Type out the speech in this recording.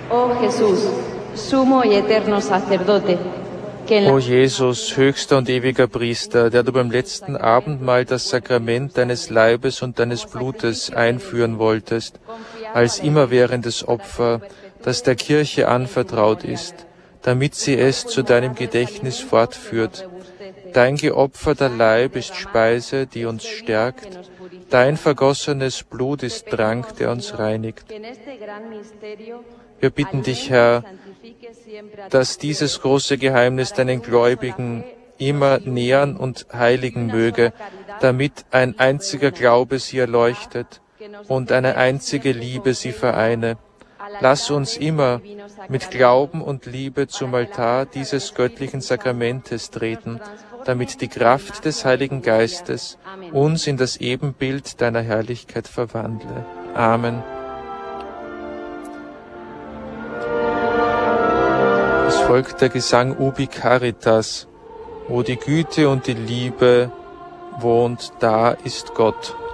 Oh Jesús, sumo y eterno sacerdote, que en la O Jesus, höchster und ewiger Priester, der du beim letzten Abendmahl das Sakrament deines Leibes und deines Blutes einführen wolltest, als immerwährendes Opfer, das der Kirche anvertraut ist, damit sie es zu deinem Gedächtnis fortführt. Dein geopferter Leib ist Speise, die uns stärkt, dein vergossenes Blut ist Trank, der uns reinigt. Wir bitten dich, Herr, dass dieses große Geheimnis deinen Gläubigen immer nähern und heiligen möge, damit ein einziger Glaube sie erleuchtet und eine einzige Liebe sie vereine. Lass uns immer mit Glauben und Liebe zum Altar dieses göttlichen Sakramentes treten, damit die Kraft des Heiligen Geistes uns in das Ebenbild deiner Herrlichkeit verwandle. Amen. Es folgt der Gesang Ubi Caritas, wo die Güte und die Liebe wohnt, da ist Gott.